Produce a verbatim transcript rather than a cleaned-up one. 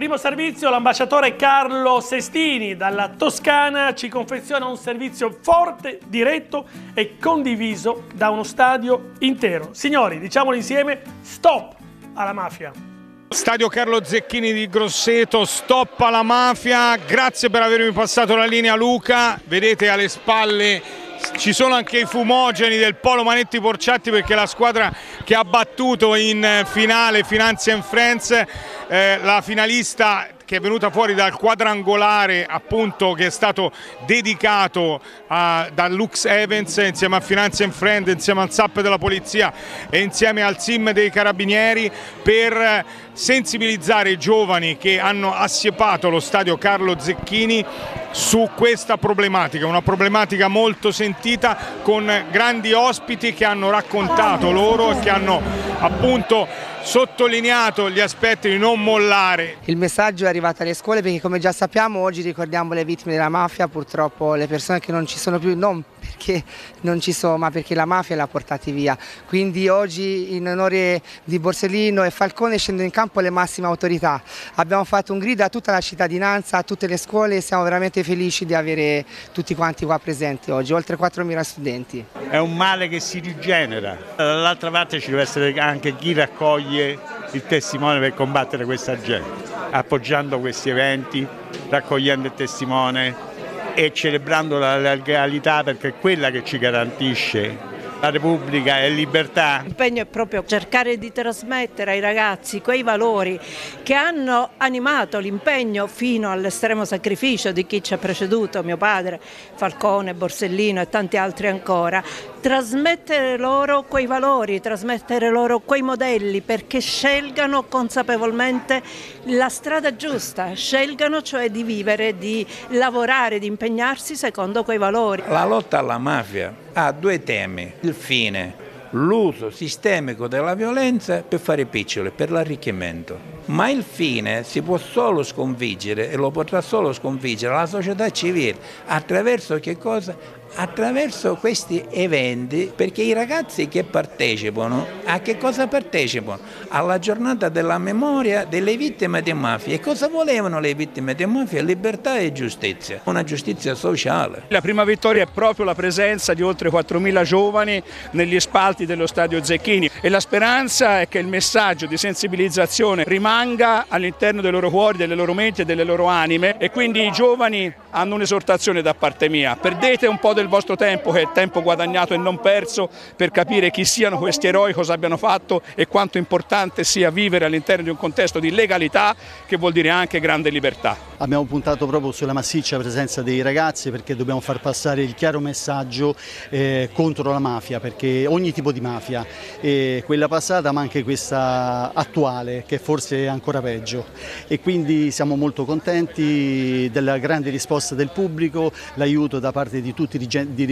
primo servizio l'ambasciatore Carlo Sestini dalla Toscana ci confeziona un servizio forte, diretto e condiviso da uno stadio intero. Signori, diciamolo insieme, stop alla mafia! Stadio Carlo Zecchini di Grosseto, stop alla mafia, grazie per avermi passato la linea Luca, vedete alle spalle ci sono anche i fumogeni del Polo Manetti Porciatti perché la squadra che ha battuto in finale Finanza and Friends, eh, la finalista che è venuta fuori dal quadrangolare appunto che è stato dedicato a, da Lux Evans insieme a Finanza and Friends, insieme al S A P della Polizia e insieme al S I M dei Carabinieri per sensibilizzare i giovani che hanno assiepato lo stadio Carlo Zecchini su questa problematica, una problematica molto sentita con grandi ospiti che hanno raccontato loro e che hanno appunto sottolineato gli aspetti di non mollare. Il messaggio è arrivato alle scuole perché, come già sappiamo, oggi ricordiamo le vittime della mafia, purtroppo le persone che non ci sono più, non perché non ci sono, ma perché la mafia l'ha portati via. Quindi oggi, in onore di Borsellino e Falcone, scendono in campo le massime autorità. Abbiamo fatto un grido a tutta la cittadinanza, a tutte le scuole e siamo veramente felici di avere tutti quanti qua presenti oggi, oltre quattromila studenti. È un male che si rigenera. Dall'altra parte ci deve essere anche chi raccoglie il testimone per combattere questa gente, appoggiando questi eventi, raccogliendo il testimone e celebrando la legalità, perché è quella che ci garantisce la Repubblica e libertà. L'impegno è proprio cercare di trasmettere ai ragazzi quei valori che hanno animato l'impegno fino all'estremo sacrificio di chi ci ha preceduto, mio padre, Falcone, Borsellino e tanti altri ancora. Trasmettere loro quei valori, trasmettere loro quei modelli perché scelgano consapevolmente la strada giusta, scelgano cioè di vivere, di lavorare, di impegnarsi secondo quei valori. La lotta alla mafia ha due temi: il fine, l'uso sistemico della violenza per fare picciole, per l'arricchimento. Ma il fine si può solo sconfiggere e lo potrà solo sconfiggere la società civile attraverso che cosa? Attraverso questi eventi, perché i ragazzi che partecipano, a che cosa partecipano? Alla giornata della memoria delle vittime di mafia. E cosa volevano le vittime di mafia? Libertà e giustizia, una giustizia sociale. La prima vittoria è proprio la presenza di oltre quattromila giovani negli spalti dello stadio Zecchini e la speranza è che il messaggio di sensibilizzazione rimanga all'interno dei loro cuori, delle loro menti e delle loro anime, e quindi i giovani hanno un'esortazione da parte mia: perdete un po' del vostro tempo, che è tempo guadagnato e non perso, per capire chi siano questi eroi, cosa abbiano fatto e quanto importante sia vivere all'interno di un contesto di legalità, che vuol dire anche grande libertà. Abbiamo puntato proprio sulla massiccia presenza dei ragazzi perché dobbiamo far passare il chiaro messaggio eh, contro la mafia, perché ogni tipo di mafia, eh, quella passata ma anche questa attuale, che forse è ancora peggio, e quindi siamo molto contenti della grande risposta del pubblico, l'aiuto da parte di tutti i dirigenti